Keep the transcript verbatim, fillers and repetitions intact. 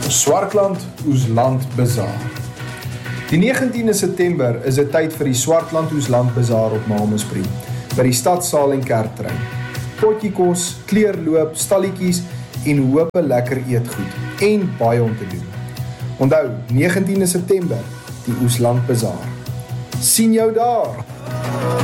Swartland Oesland Bazaar. Die negentiende September is dit tyd vir die Swartland Oesland Bazaar op Mamaspree, by die stadsaal en kerktrein. Potjie kos, kleerloop, stalletjies en hoop lekker eetgoed en baie om te doen. Onthou, negentiende September, die Oesland Bazaar. Sien jou daar!